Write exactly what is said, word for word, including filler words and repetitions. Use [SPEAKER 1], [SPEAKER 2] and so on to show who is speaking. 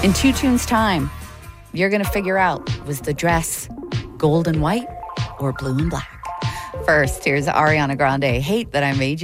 [SPEAKER 1] In two tunes' time, you're going to figure out, was the dress gold and white or blue and black? First, here's Ariana Grande, Hate That I Made You.